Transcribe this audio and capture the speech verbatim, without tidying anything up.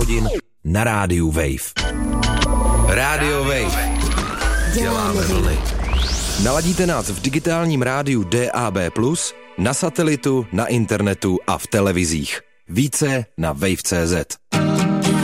hodin na rádiu Wave. Rádio Wave. Děláme vlny. Naladíte nás v digitálním rádiu D A B plus, na satelitu, na internetu a v televizích. Více na wave tečka cé zet.